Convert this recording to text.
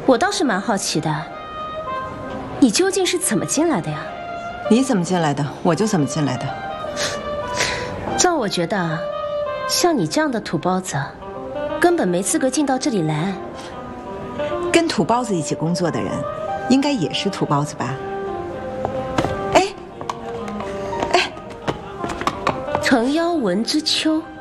我倒是蛮好奇的，你究竟是怎么进来的呀？ 你怎么进来的，我就怎么进来的。 照我觉得，像你这样的土包子，根本没资格进到这里来。 跟土包子一起工作的人，应该也是土包子吧？哎， 承妖文之秋。